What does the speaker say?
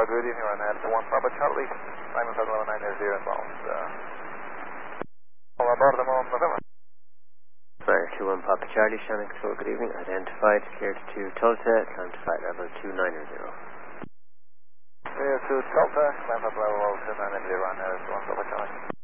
good evening, Ryan. That's 1 Papa Charlie, 97990 inbound. About the moment, November. Fire 21 Papa Charlie, Shannon Control, good evening. Identified, cleared to Tulsa, climb to flight level 290. Clear to Tulsa, climb up level 290, Ryan. That's 1 Papa Charlie.